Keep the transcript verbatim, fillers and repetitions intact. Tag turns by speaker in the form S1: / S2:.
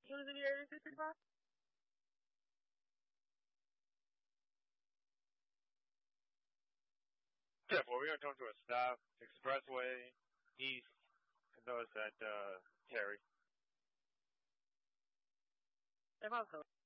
S1: Units in the area, two three five?
S2: Yeah, well, we're going to come to a stop, expressway, east, and those at, uh, Terry.
S1: Hey, Marco.